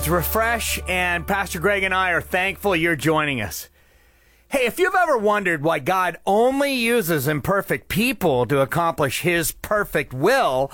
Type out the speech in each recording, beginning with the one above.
It's Refresh, and Pastor Greg and I are thankful you're joining us. Hey, if you've ever wondered why God only uses imperfect people to accomplish his perfect will,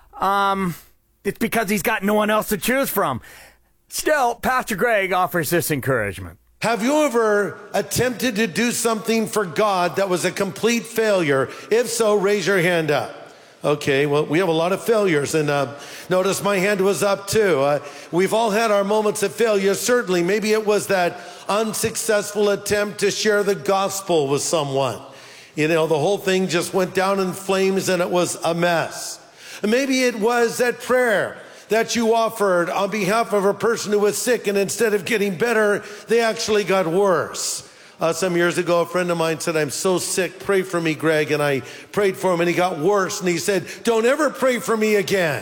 it's because he's got no one else to choose from. Still, Pastor Greg offers this encouragement. Have you ever attempted to do something for God that was a complete failure? If so, raise your hand up. Okay, well, we have a lot of failures, and notice my hand was up too. We've all had our moments of failure, certainly. Maybe it was that unsuccessful attempt to share the gospel with someone. You know, the whole thing just went down in flames and it was a mess. And maybe it was that prayer that you offered on behalf of a person who was sick, and instead of getting better, they actually got worse. Some years ago, a friend of mine said, "I'm so sick, pray for me, Greg." And I prayed for him and he got worse, and he said, "Don't ever pray for me again."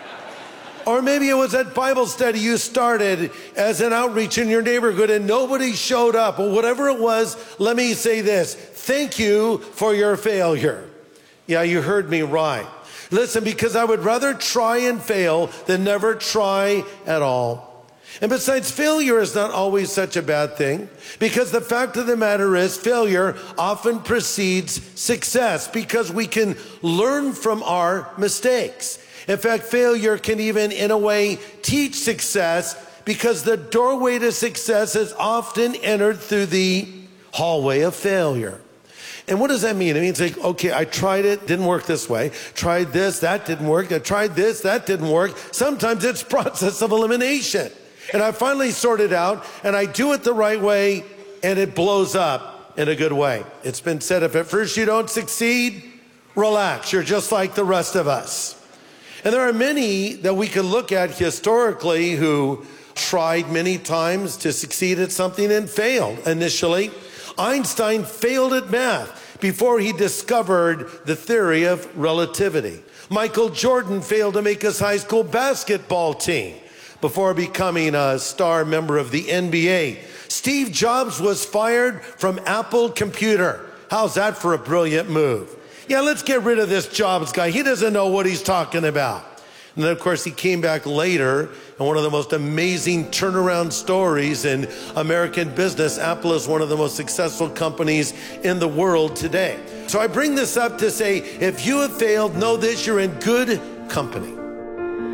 Or maybe it was that Bible study you started as an outreach in your neighborhood and nobody showed up. Or whatever it was, let me say this: thank you for your failure. Yeah, you heard me right. Listen, because I would rather try and fail than never try at all. And besides, failure is not always such a bad thing, because the fact of the matter is failure often precedes success, because we can learn from our mistakes. In fact, failure can even, in a way, teach success, because the doorway to success is often entered through the hallway of failure. And what does that mean? It means like, okay, I tried it, didn't work this way. Tried this, that didn't work. I tried this, that didn't work. Sometimes it's process of elimination. And I finally sorted out, and I do it the right way, and it blows up in a good way. It's been said, if at first you don't succeed, relax. You're just like the rest of us. And there are many that we can look at historically who tried many times to succeed at something and failed initially. Einstein failed at math before he discovered the theory of relativity. Michael Jordan failed to make his high school basketball team before becoming a star member of the NBA. Steve Jobs was fired from Apple Computer. How's that for a brilliant move? Yeah, let's get rid of this Jobs guy. He doesn't know what he's talking about. And then, of course, he came back later, and one of the most amazing turnaround stories in American business. Apple is one of the most successful companies in the world today. So I bring this up to say, if you have failed, know this: you're in good company.